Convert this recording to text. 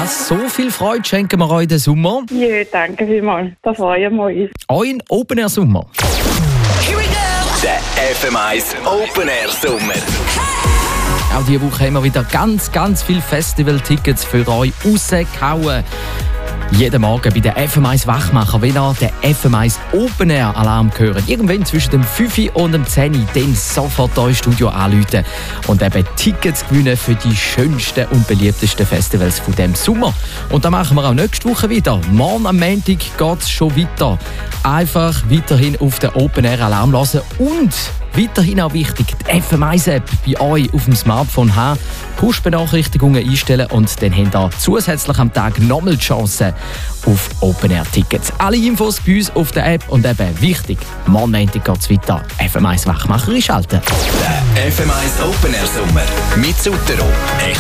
So viel Freude schenken wir euch den Sommer. Ja, danke vielmals. Da freuen wir uns. Euren Open Air Sommer. Der FM1 Open Air Sommer. Auch diese Woche haben wir wieder ganz viele Festival-Tickets für euch rausgehauen. Jeden Morgen bei der FM1 Wachmacher, wenn ihr den FM1 Open Air Alarm hören, irgendwann zwischen dem 5 und dem 10, dann sofort euer Studio anrufen und eben Tickets gewinnen für die schönsten und beliebtesten Festivals von diesem Sommer. Und das machen wir auch nächste Woche wieder. Morgen am Montag geht es schon weiter. Einfach weiterhin auf den Open Air Alarm hören und weiterhin auch wichtig, die FM1-App bei euch auf dem Smartphone haben, Push-Benachrichtigungen einstellen und dann habt ihr zusätzlich am Tag nochmal die Chance auf Open-Air-Tickets. Alle Infos bei uns auf der App und eben wichtig, morgen Montag geht es weiter. FM1 Wachmacher einschalten. Der FM1 Open Air Sommer mit Sutero.